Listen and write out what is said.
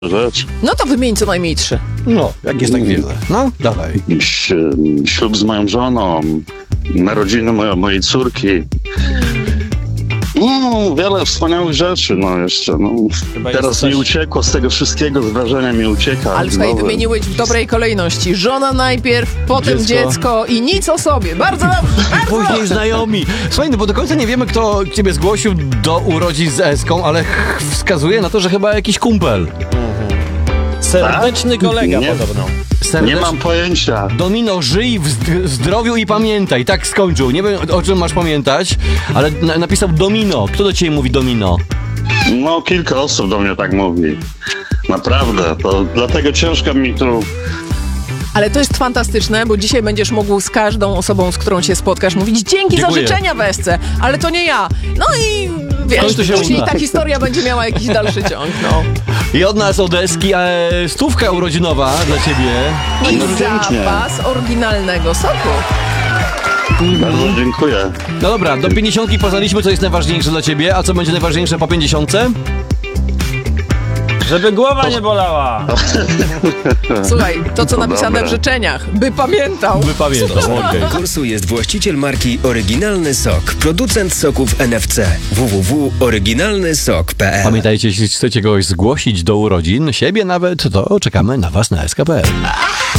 rzecz. No to wymień co najmniej 3. No, jak jest tak wiele. No, dawaj. Ślub z moją żoną, narodziny mojej córki. No, wiele wspaniałych rzeczy, no jeszcze. No. Teraz mi uciekło z tego wszystkiego, z wrażenia mi ucieka. Ale słuchaj, wymieniłeś w dobrej kolejności. Żona najpierw, potem dziecko i nic o sobie. Bardzo dobrze, bardzo Później dobrze. znajomi. Słuchaj, no bo do końca nie wiemy, kto ciebie zgłosił do urodzin z Eską, ale wskazuje na to, że chyba jakiś kumpel. Serdeczny kolega Nie. podobno. Nie mam pojęcia. Domino, żyj w zdrowiu i pamiętaj. Tak skończył. Nie wiem, o czym masz pamiętać, ale napisał Domino. Kto do ciebie mówi Domino? No, kilka osób do mnie tak mówi. Naprawdę, to dlatego ciężko mi tu... Ale to jest fantastyczne, bo dzisiaj będziesz mógł z każdą osobą, z którą się spotkasz, mówić dzięki Dziękuję. za życzenia w Esce, ale to nie ja. No i wiesz, To się później uda. ta historia będzie miała jakiś dalszy ciąg, no. I od nas od Eski stówka urodzinowa dla ciebie. I pięknie. zapas oryginalnego soku. Bardzo dziękuję. No dobra, do 50 poznaliśmy, co jest najważniejsze dla ciebie, a co będzie najważniejsze po 50? Żeby głowa nie bolała. Słuchaj, to co napisane dobre. w życzeniach, by pamiętał. Pamiętam, okej. Konkursu jest właściciel marki Oryginalny Sok, producent soków NFC. www.oryginalnysok.pl. Pamiętajcie, jeśli chcecie kogoś zgłosić do urodzin, siebie nawet, to czekamy na was na SKPL.